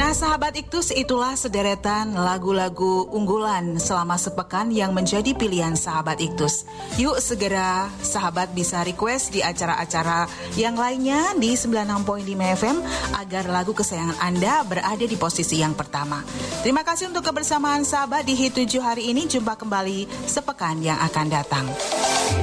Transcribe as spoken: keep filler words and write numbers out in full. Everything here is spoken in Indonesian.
Ya sahabat Iktus, itulah sederetan lagu-lagu unggulan selama sepekan yang menjadi pilihan sahabat Iktus. Yuk segera sahabat bisa request di acara-acara yang lainnya di sembilan puluh enam koma lima F M agar lagu kesayangan Anda berada di posisi yang pertama. Terima kasih untuk kebersamaan sahabat di Hit tujuh hari ini. Jumpa kembali sepekan yang akan datang.